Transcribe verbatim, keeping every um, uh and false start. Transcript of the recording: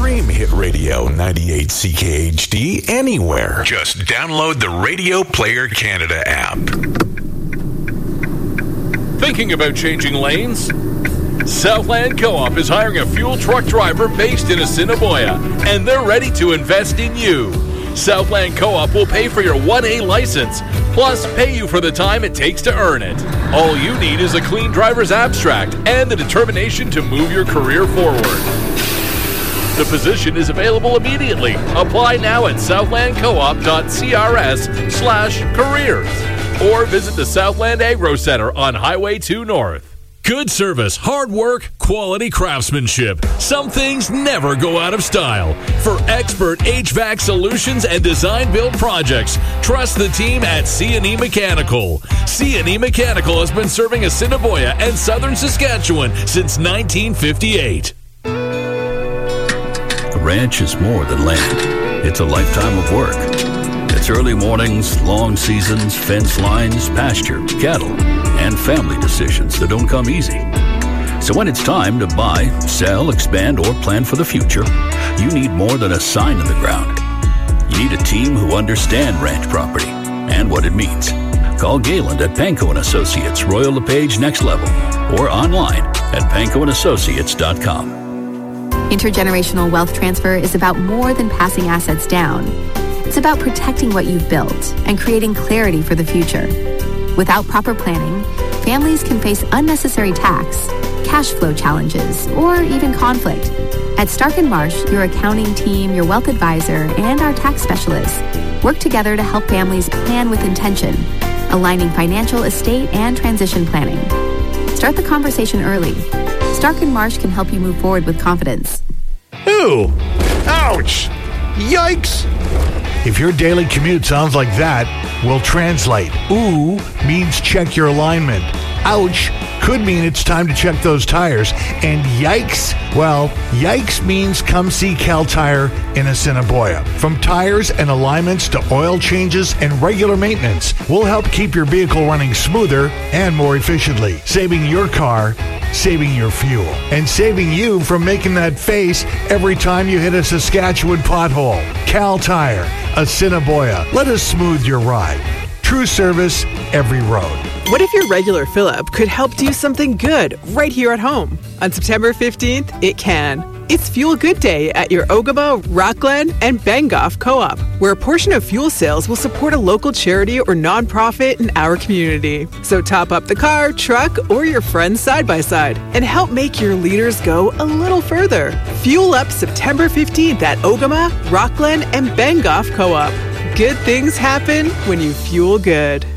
Stream Hit Radio ninety-eight C K H D anywhere. Just download the Radio Player Canada app. Thinking about changing lanes? Southland Co-op is hiring a fuel truck driver based in Assiniboia, and they're ready to invest in you. Southland Co-op will pay for your one A license, plus pay you for the time it takes to earn it. All you need is a clean driver's abstract and the determination to move your career forward. The position is available immediately. Apply now at southlandcoop.crs slash careers or visit the Southland Agro Center on Highway two North. Good service, hard work, quality craftsmanship. Some things never go out of style. For expert H V A C solutions and design-build projects, trust the team at C and E Mechanical. C and E Mechanical has been serving Assiniboia and southern Saskatchewan since nineteen fifty-eight. A ranch is more than land. It's a lifetime of work. It's early mornings, long seasons, fence lines, pasture, cattle, and family decisions that don't come easy. So when it's time to buy, sell, expand, or plan for the future, you need more than a sign in the ground. You need a team who understand ranch property and what it means. Call Gayland at Panko and Associates, Royal LePage Next Level, or online at panko and associates dot com. Intergenerational wealth transfer is about more than passing assets down. It's about protecting what you've built and creating clarity for the future. Without proper planning, families can face unnecessary tax, cash flow challenges, or even conflict. At Stark and Marsh, your accounting team, your wealth advisor, and our tax specialists work together to help families plan with intention, aligning financial, estate, and transition planning. Start the conversation early. Stark and Marsh can help you move forward with confidence. Ooh! Ouch! Yikes! If your daily commute sounds like that, we'll translate. Ooh means check your alignment. Ouch could mean it's time to check those tires. And yikes, well, yikes means come see Cal Tire in Assiniboia. From tires and alignments to oil changes and regular maintenance, we'll help keep your vehicle running smoother and more efficiently, saving your car, saving your fuel, and saving you from making that face every time you hit a Saskatchewan pothole. Cal Tire, Assiniboia. Let us smooth your ride. True service, every road. What if your regular fill-up could help do something good right here at home? On September fifteenth, it can. It's Fuel Good Day at your Ogama, Rockland, and Bengoff Co-op, where a portion of fuel sales will support a local charity or nonprofit in our community. So top up the car, truck, or your friend's side-by-side and help make your liters go a little further. Fuel up September fifteenth at Ogama, Rockland, and Bengoff Co-op. Good things happen when you fuel good.